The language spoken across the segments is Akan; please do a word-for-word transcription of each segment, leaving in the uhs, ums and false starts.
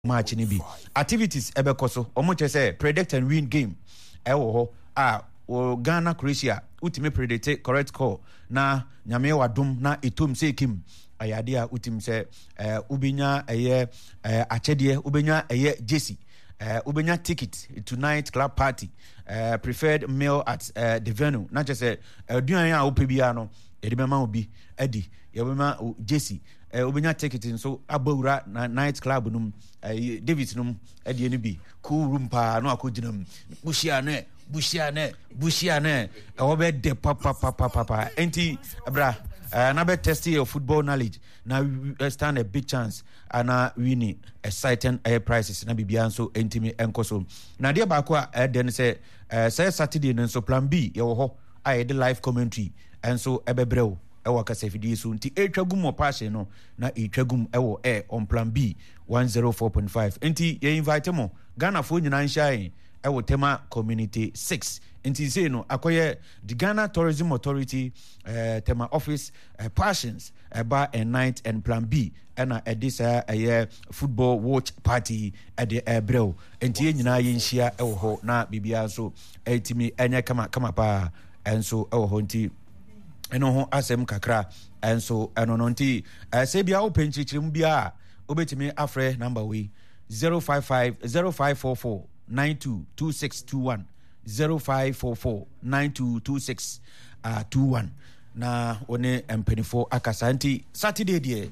match ni bi activities ebe koso omo che say predict and win game e wo ho a o Ghana Croatia ultimate predict correct call na nyame wadom na etom say kim ayade a utim say eh ubinya eye eh achede ubenya eye Jesse eh ubenya ticket tonight club party eh preferred meal at uh, the venue na che say aduan a opebia no yede bema obi edi yebema Jesse eh ubenya ticket so abawura na night club num eh David num edi eni bi cool room pa no akoginam bushia ne bushia ne bushia ne e wo be de papa papa papa enti bra uh, na be test your football knowledge na uh, stand a big chance ana winning exciting air prices na bibia so entimi enkoso na de ba ko a den say uh, say Saturday no so plan B ye wo ho a de live commentary enso ebebrew ewa kasafidi so nti etwagum mo passion no na etwagum ewo air on plan B one oh four point five enti ye invite mo Ghana fo nyina nhyan ewo tema community six enti say no akoye the Ghana Tourism Authority uh, tema office uh, passions uh, bar and night and plan B and uh, this uh, uh, football watch party at the ebrew enti ye nyina ye nhia ewo ho na bibia so etimi enya kama kama pa enso ewo ho nti eno ho asem kakra enso eno no nti se bia open chichirim bia obetimi afre number we zero five five zero five four four nine two two six two one zero five four four nine two two six two one na one empenifo akasanti Saturday die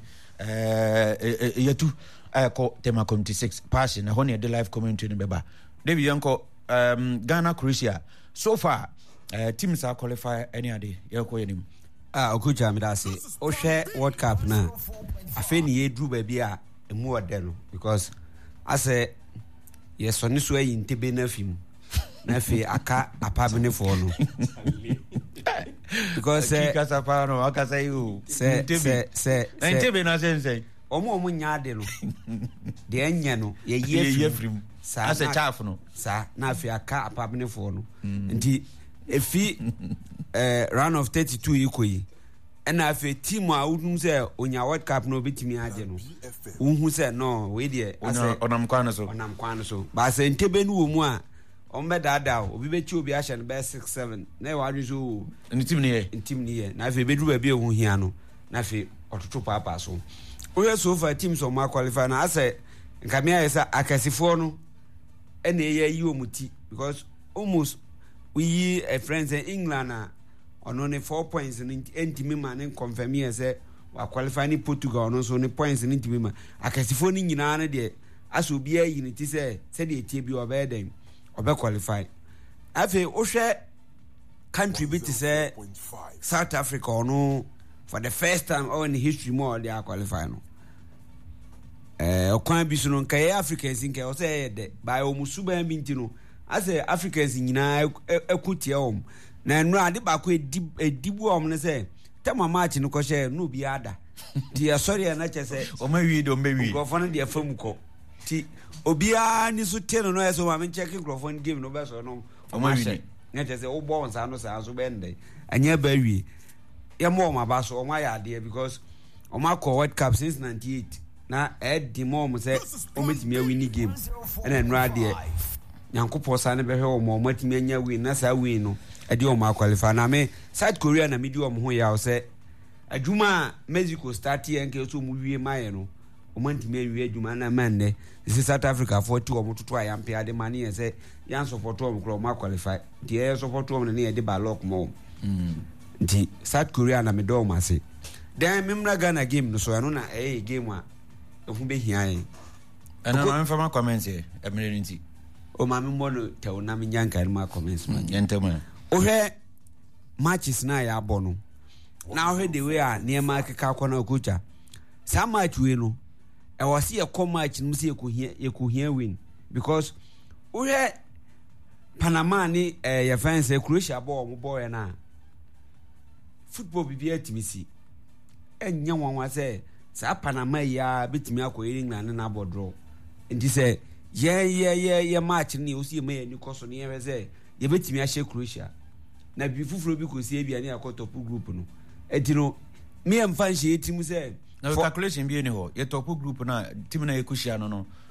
eh yetu ko tema community six passion na hono the live community no beba David yanko um Ghana Croatia so far uh, teams are qualify any ade yako yenim ah okucha me da say o hwe World Cup na afeni ye dru ba bia emu ode no because ase yes oni so ayi ntebe na fim na fe aka apabene fo no because eh kasa pa no aka say you ntebe se ntebe na say say omo omo nya ade no de anya no ye ye fim sa ase chafu no sa na fe aka apabene fo no nti efi eh round of thirty-two ikoyi and afi team a wudum say onya World Cup no betimi age no unhu say no we dey ase onam kwan so onam kwan so ba say ntebe nu wo mu a ombe dada obi bechi obi ahye no be six seven na wa adwo so ntim ne ye ntim ne ye na afi bedru ba bi ehu hia no na afi ototo papa so o so far teams o ma qualify na ase nkame aye say akasifo no ene ye yi omuti because almost we a friends in England na on only four points in entimi man in confirm here say wa qualify ni Portugal no so ni points in entimi man akasifo ni nyina na de aso bia yi ni ti say say de tie bi obe den obe qualify afi o hwe country bit say South Africa no for the first time all in history more they are qualify no eh okwan bi so no nkai Africans nkai o say de by omusuba minti no ase Africans nyina ekutie om na enu ade ba ko edibu om ne se tema match no ko she no bi ada ti sorry na che se o ma wi do mbe wi microphone de afam ko ti obia ni so tie no no so ma me check microphone game no be so no o ma wi na che se o bo on sa no sa so be ndai anya ba wi ye mo ma ba so o ma ya ade because o ma ko World Cup since ninety-eight na e di mo mo se o metimi a win game na enu ade Nyankopo sa ne behwe o mo matimi anya win na sa win no e di o ma qualify na me South Korea na me di o mo ho ya o se adwuma Mexico start here nke so mu wie maye no o mantimi awie adwuma na mande this South Africa forty o mo toto ayampe ade mane ye se yan support o mo kro ma qualify di e support o mo ne ye di ba lock mo mm di South Korea na me do ma se then memra Ghana game no so ya no na eh game a o fu be hia yen ana no informa comment here e mere nti o ma me mono te o na me nyanka ma comments ma yentema o he matches na ya bono na o he the way a ne ma keka akona okucha sa match we no e was ye come match no se ekohia ekohia win because o he Panama ni eh ya fans e Croatia ball mo boy na football bibia timisi enya wanwa se sa Panama ya bitimi akoyiri England na abodro ndi se yeah yeah yeah yeah match ni o si me ni koso ni e say ye betimi a she Croatia na bi fufuro bi ko si e bia ni akotop group no etino me am fan she etimu say na calculation bi ni ho ye top group na team na ye kushia no no